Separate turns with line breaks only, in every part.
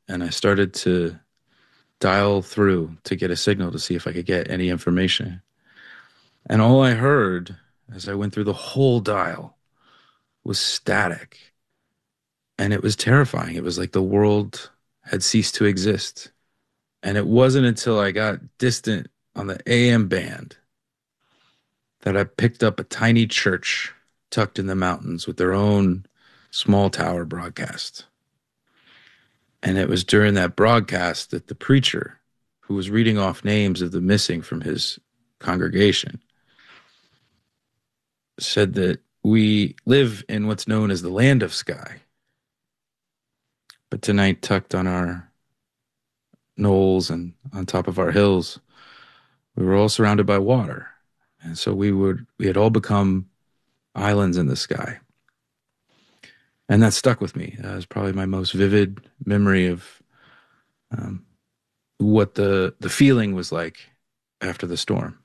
and I started to dial through to get a signal to see if I could get any information. And all I heard as I went through the whole dial was static. And it was terrifying. It was like the world had ceased to exist. And it wasn't until I got distant on the AM band that I picked up a tiny church tucked in the mountains with their own small tower broadcast. And it was during that broadcast that the preacher, who was reading off names of the missing from his congregation, said that we live in what's known as the land of sky. But tonight, tucked on our knolls and on top of our hills, we were all surrounded by water. And so we had all become islands in the sky. And that stuck with me. That was probably my most vivid memory of what the feeling was like after the storm.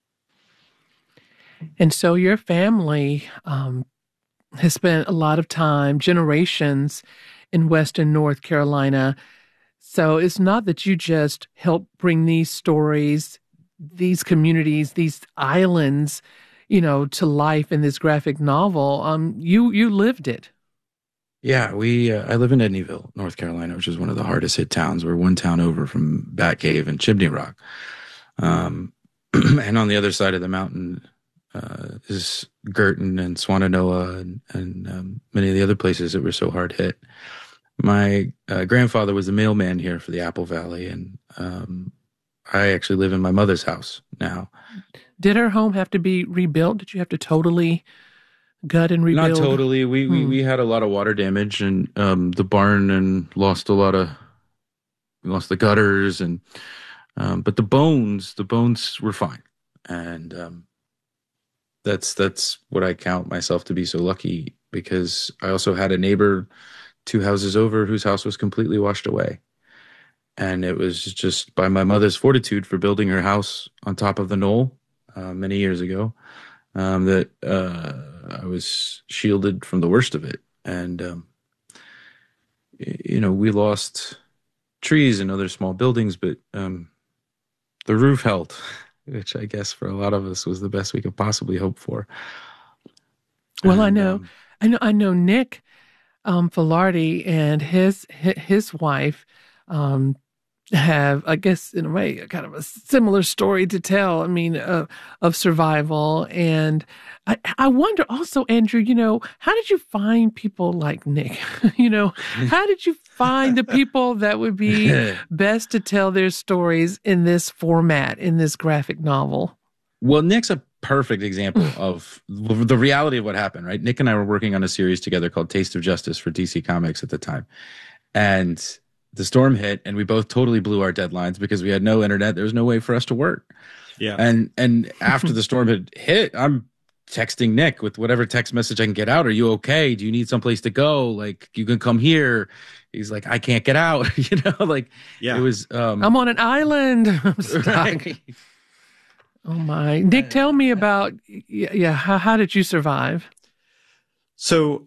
And so your family has spent a lot of time, generations, in Western North Carolina. So it's not that you just help bring these stories, these communities, these islands, to life in this graphic novel. You lived it.
Yeah, I live in Edneyville, North Carolina, which is one of the hardest hit towns. We're one town over from Batcave and Chimney Rock. And on the other side of the mountain is Girton and Swannanoa and many of the other places that were so hard hit. My grandfather was the mailman here for the Apple Valley, and I actually live in my mother's house now.
Did her home have to be rebuilt? Did you have to totally gut and rebuild?
Not totally. We had a lot of water damage, and the barn and we lost the gutters, and but the bones were fine, and that's what I count myself to be so lucky, because I also had a neighbor 2 houses over whose house was completely washed away. And it was just by my mother's fortitude for building her house on top of the knoll many years ago that I was shielded from the worst of it. And, we lost trees and other small buildings, but the roof held, which I guess for a lot of us was the best we could possibly hope for.
Well, I know Nick Filardi and his wife have, I guess, in a way, kind of a similar story to tell. I mean, of survival. And I wonder also, Andrew, how did you find people like Nick? How did you find the people that would be best to tell their stories in this format, in this graphic novel?
Well, Nick's a perfect example of the reality of what happened, right? Nick and I were working on a series together called Taste of Justice for DC Comics at the time. And the storm hit, and we both totally blew our deadlines because we had no internet. There was no way for us to work.
Yeah.
And after the storm had hit, I'm texting Nick with whatever text message I can get out. Are you okay? Do you need someplace to go? Like, you can come here. He's like, I can't get out. It was.
I'm on an island. I'm stuck. Right. Oh my. Nick, tell me about, how did you survive?
So,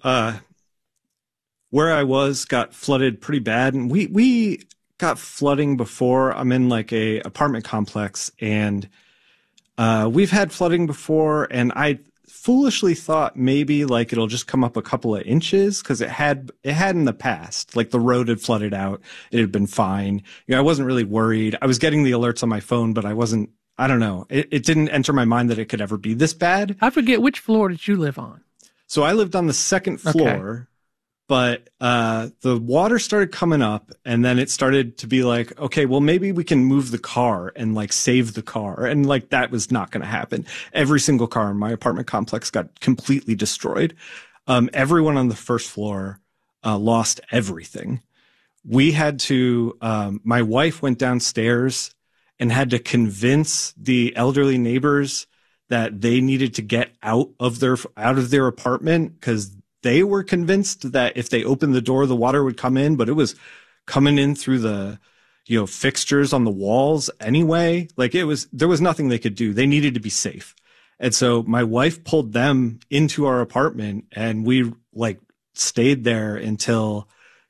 where I was got flooded pretty bad, and we got flooding before. I'm in like a apartment complex, and we've had flooding before, and I foolishly thought maybe like it'll just come up a couple of inches, because it had in the past. Like the road had flooded out, it had been fine. I wasn't really worried. I was getting the alerts on my phone, but I don't know. It didn't enter my mind that it could ever be this bad.
I forget, which floor did you live on?
So I lived on the second floor. Okay. But the water started coming up, and then it started to be like, okay, well, maybe we can move the car and like save the car. And like that was not going to happen. Every single car in my apartment complex got completely destroyed. Everyone on the first floor lost everything. We had to, my wife went downstairs and had to convince the elderly neighbors that they needed to get out of their apartment, because they were convinced that if they opened the door, the water would come in, but it was coming in through the, fixtures on the walls anyway. Like there was nothing they could do. They needed to be safe. And so my wife pulled them into our apartment, and we like stayed there until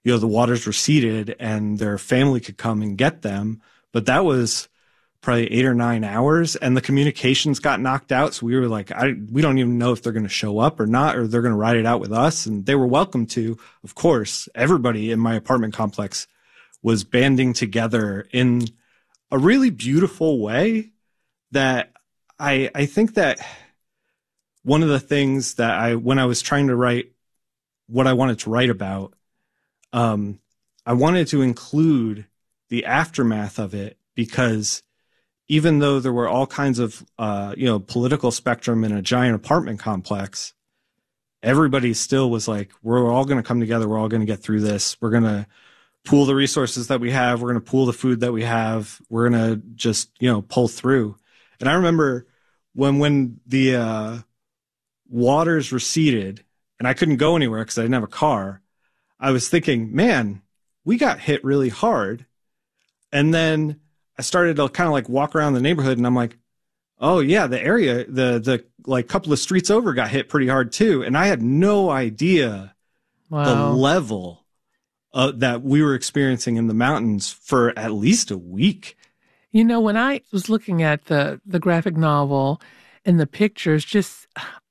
the waters receded and their family could come and get them. But that was probably 8 or 9 hours, and the communications got knocked out. So we were like, we don't even know if they're going to show up or not, or they're going to ride it out with us. And they were welcome to. Of course, everybody in my apartment complex was banding together in a really beautiful way that I think that one of the things that when I was trying to write what I wanted to write about, I wanted to include the aftermath of it, because even though there were all kinds of, political spectrum in a giant apartment complex, everybody still was like, we're all going to come together. We're all going to get through this. We're going to pool the resources that we have. We're going to pool the food that we have. We're going to just, pull through. And I remember when the waters receded and I couldn't go anywhere because I didn't have a car, I was thinking, man, we got hit really hard. And then I started to kind of like walk around the neighborhood, and I'm like, oh yeah, the area, the like couple of streets over got hit pretty hard too. And I had no idea the level that we were experiencing in the mountains for at least a week.
When I was looking at the graphic novel and the pictures, just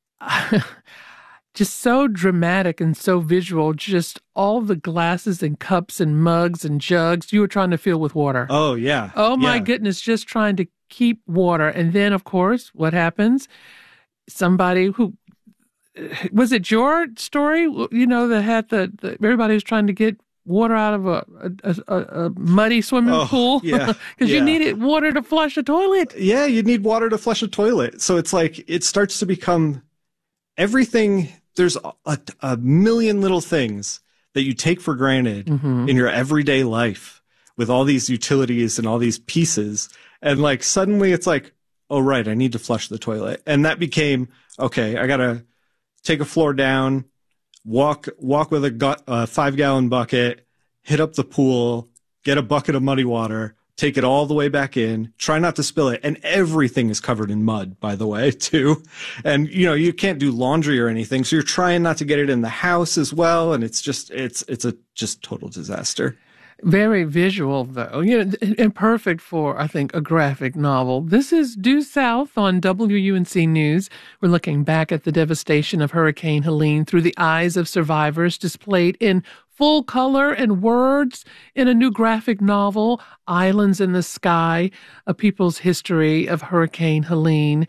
so dramatic and so visual, just all the glasses and cups and mugs and jugs you were trying to fill with water.
Oh, yeah.
Oh, my goodness, just trying to keep water. And then, of course, what happens? Somebody who, was it your story, that had everybody was trying to get water out of a muddy swimming pool?
Yeah.
Because you needed water to flush a toilet.
Yeah, you need water to flush a toilet. So it's like, it starts to become everything. There's a million little things that you take for granted in your everyday life with all these utilities and all these pieces. And like, suddenly it's like, oh, right, I need to flush the toilet. And that became, okay, I got to take a floor down, walk with a 5-gallon bucket, hit up the pool, get a bucket of muddy water, take it all the way back in, try not to spill it. And everything is covered in mud, by the way, too. And, you can't do laundry or anything. So you're trying not to get it in the house as well. And it's a total disaster.
Very visual, though, and perfect for, I think, a graphic novel. This is Due South on WUNC News. We're looking back at the devastation of Hurricane Helene through the eyes of survivors, displayed in full color and words in a new graphic novel, Islands in the Sky, A People's History of Hurricane Helene.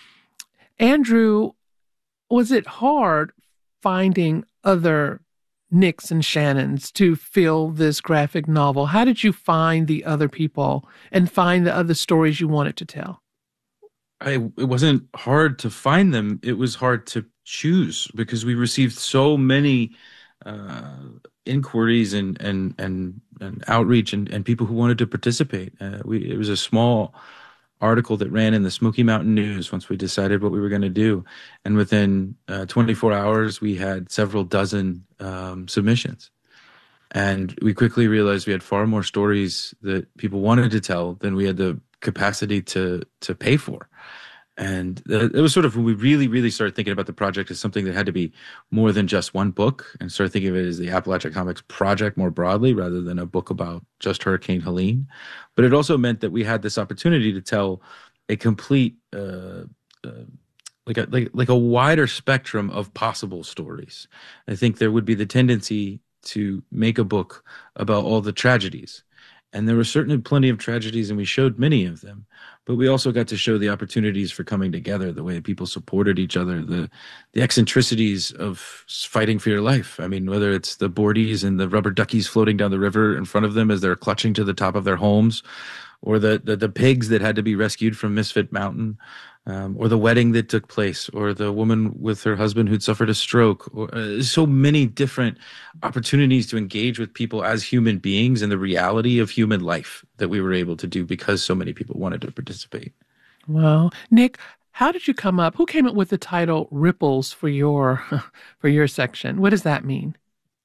Andrew, was it hard finding other Nicks and Shannons to fill this graphic novel? How did you find the other people and find the other stories you wanted to tell?
It wasn't hard to find them. It was hard to choose because we received so many inquiries and outreach and people who wanted to participate. It was a small article that ran in the Smoky Mountain News once we decided what we were going to do. And within 24 hours, we had several dozen submissions. And we quickly realized we had far more stories that people wanted to tell than we had the capacity to pay for. And it was sort of when we really, really started thinking about the project as something that had to be more than just one book, and started thinking of it as the Appalachia Comics Project more broadly, rather than a book about just Hurricane Helene. But it also meant that we had this opportunity to tell a complete, like a wider spectrum of possible stories. I think there would be the tendency to make a book about all the tragedies. And there were certainly plenty of tragedies, and we showed many of them. But we also got to show the opportunities for coming together, the way people supported each other, the eccentricities of fighting for your life. I mean, whether it's the boardies and the rubber duckies floating down the river in front of them as they're clutching to the top of their homes, or the pigs that had to be rescued from Misfit Mountain, or the wedding that took place, or the woman with her husband who'd suffered a stroke, or so many different opportunities to engage with people as human beings and the reality of human life that we were able to do because so many people wanted to participate.
Well, Nick, how did you come up? Who came up with the title Ripples for your section? What does that mean?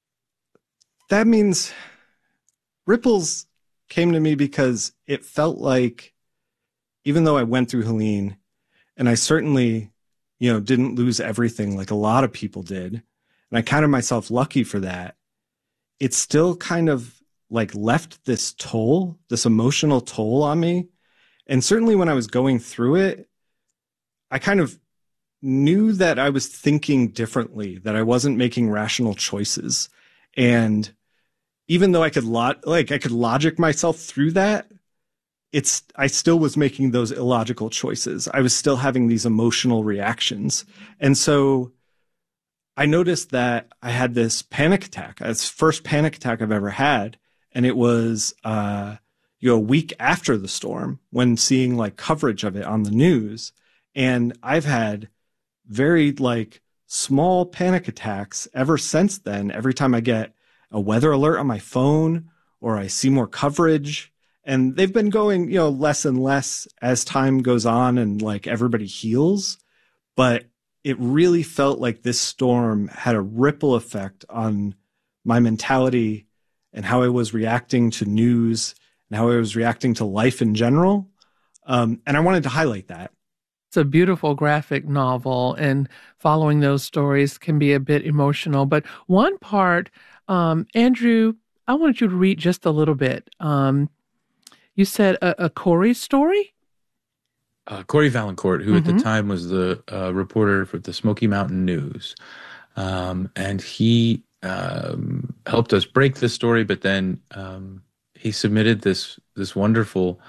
That means Ripples came to me because it felt like, even though I went through Helene, and I certainly, didn't lose everything like a lot of people did, and I counted myself lucky for that, it still kind of like left this emotional toll on me. And certainly when I was going through it, I kind of knew that I was thinking differently, that I wasn't making rational choices. And even though I could logic myself through that, I still was making those illogical choices. I was still having these emotional reactions. And so I noticed that I had this panic attack. It's the first panic attack I've ever had. And it was, a week after the storm when seeing like coverage of it on the news. And I've had very like small panic attacks ever since then. Every time I get a weather alert on my phone or I see more coverage, and they've been going, less and less as time goes on and like everybody heals. But it really felt like this storm had a ripple effect on my mentality and how I was reacting to news and how I was reacting to life in general. And I wanted to highlight that.
It's a beautiful graphic novel, and following those stories can be a bit emotional. But one part, Andrew, I wanted you to read just a little bit. You said a Corey story?
Corey Valancourt, who at the time was the reporter for the Smoky Mountain News. And he helped us break this story, but then he submitted this wonderful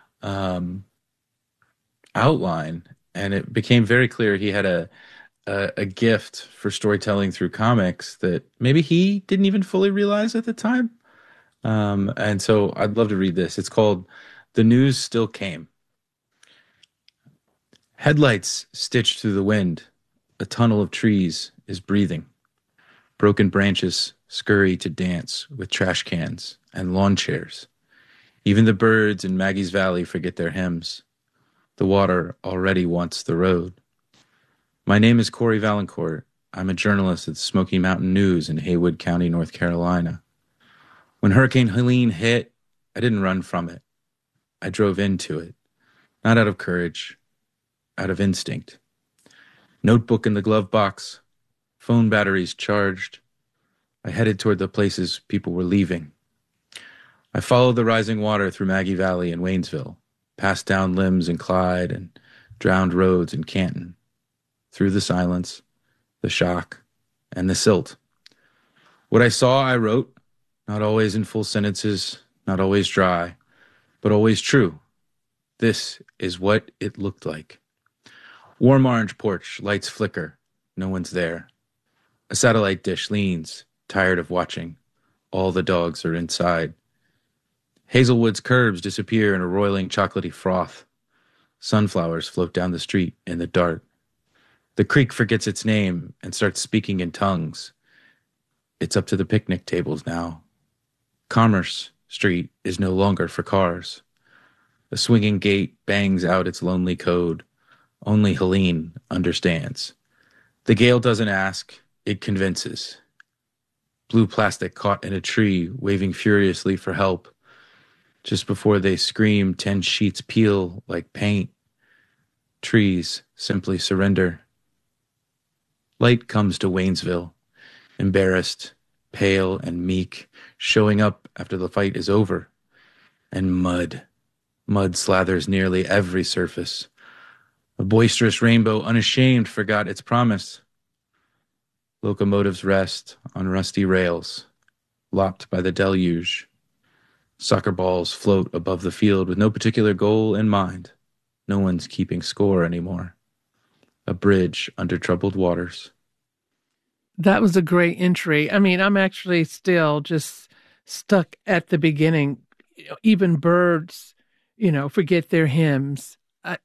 outline, and it became very clear he had a gift for storytelling through comics that maybe he didn't even fully realize at the time. And so I'd love to read this. It's called The News Still Came. Headlights stitched through the wind. A tunnel of trees is breathing. Broken branches scurry to dance with trash cans and lawn chairs. Even the birds in Maggie's Valley forget their hymns. The water already wants the road. My name is Corey Valancourt. I'm a journalist at the Smoky Mountain News in Haywood County, North Carolina. When Hurricane Helene hit, I didn't run from it. I drove into it, not out of courage, out of instinct. Notebook in the glove box, phone batteries charged. I headed toward the places people were leaving. I followed the rising water through Maggie Valley and Waynesville, past down limbs in Clyde and drowned roads in Canton, through the silence, the shock, and the silt. What I saw, I wrote, not always in full sentences, not always dry, but always true. This is what it looked like. Warm orange porch, lights flicker, no one's there. A satellite dish leans, tired of watching. All the dogs are inside. Hazelwood's curbs disappear in a roiling chocolatey froth. Sunflowers float down the street in the dark. The creek forgets its name and starts speaking in tongues. It's up to the picnic tables now. Commerce Street is no longer for cars. A swinging gate bangs out its lonely code. Only Helene understands. The gale doesn't ask, it convinces. Blue plastic caught in a tree, waving furiously for help. Just before they scream, 10 sheets peel like paint. Trees simply surrender. Light comes to Waynesville, embarrassed, pale and meek, showing up after the fight is over. And mud. Mud slathers nearly every surface. A boisterous rainbow, unashamed, forgot its promise. Locomotives rest on rusty rails, lopped by the deluge. Soccer balls float above the field with no particular goal in mind. No one's keeping score anymore. A bridge under troubled waters.
That was a great entry. I mean, I'm actually still just stuck at the beginning. Even birds, forget their hymns.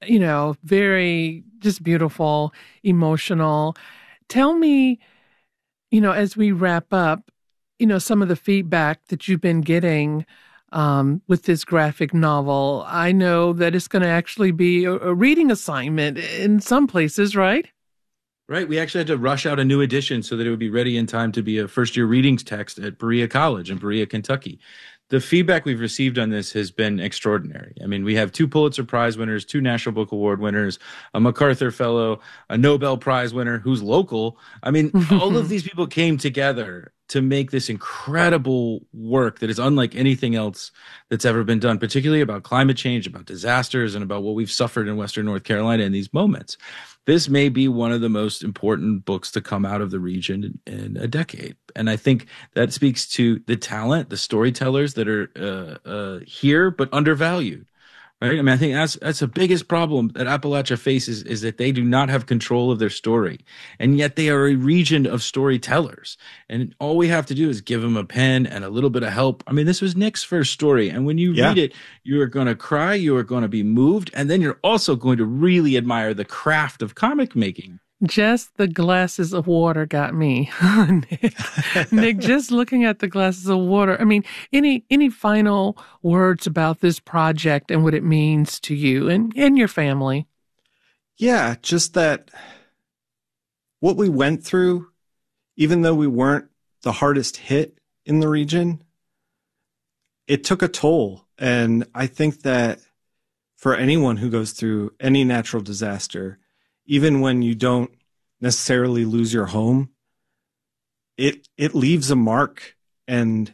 Very just beautiful, emotional. Tell me, as we wrap up, some of the feedback that you've been getting with this graphic novel. I know that it's going to actually be a reading assignment in some places, right?
Right. We actually had to rush out a new edition so that it would be ready in time to be a first-year readings text at Berea College in Berea, Kentucky. The feedback we've received on this has been extraordinary. I mean, we have 2 Pulitzer Prize winners, 2 National Book Award winners, a MacArthur Fellow, a Nobel Prize winner who's local. I mean, all of these people came together to make this incredible work that is unlike anything else that's ever been done, particularly about climate change, about disasters, and about what we've suffered in Western North Carolina in these moments. This may be one of the most important books to come out of the region in a decade. And I think that speaks to the talent, the storytellers that are here, but undervalued. Right. I mean, I think that's the biggest problem that Appalachia faces, is that they do not have control of their story. And yet they are a region of storytellers. And all we have to do is give them a pen and a little bit of help. I mean, this was Nick's first story. And when you read it, you are going to cry. You are going to be moved. And then you're also going to really admire the craft of comic making.
Just the glasses of water got me. Nick, just looking at the glasses of water. I mean, any final words about this project and what it means to you and your family?
Yeah, just that what we went through, even though we weren't the hardest hit in the region, it took a toll. And I think that for anyone who goes through any natural disaster, even when you don't necessarily lose your home, it leaves a mark. And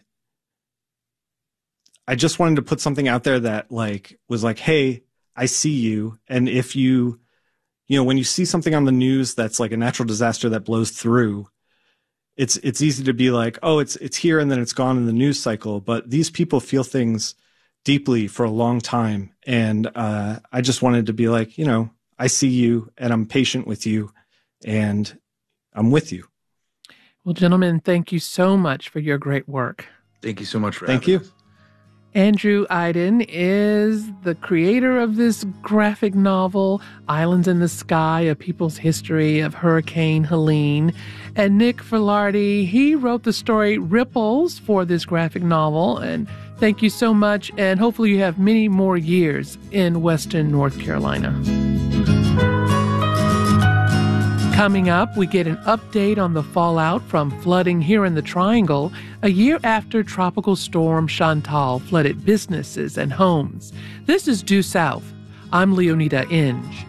I just wanted to put something out there that was like, hey, I see you. And if you when you see something on the news that's like a natural disaster that blows through, it's easy to be like, oh, it's here and then it's gone in the news cycle. But these people feel things deeply for a long time. And I just wanted to be like, I see you and I'm patient with you and I'm with you.
Well, gentlemen, thank you so much for your great work.
Thank you so much for
having us.
Andrew Aydin is the creator of this graphic novel, Islands in the Sky, A People's History of Hurricane Helene. And Nick Filardi, he wrote the story Ripples for this graphic novel. And thank you so much. And hopefully you have many more years in Western North Carolina. Coming up, we get an update on the fallout from flooding here in the Triangle a year after Tropical Storm Chantal flooded businesses and homes. This is Due South. I'm Leonida Inge.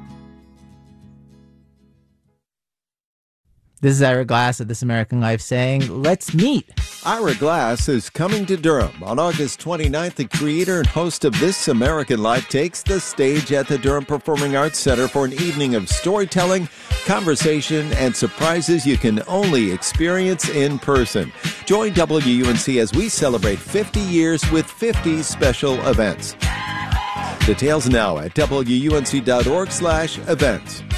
This is Ira Glass of This American Life saying, let's meet.
Ira Glass is coming to Durham. On August 29th, the creator and host of This American Life takes the stage at the Durham Performing Arts Center for an evening of storytelling, conversation, and surprises you can only experience in person. Join WUNC as we celebrate 50 years with 50 special events. Details now at WUNC.org/events.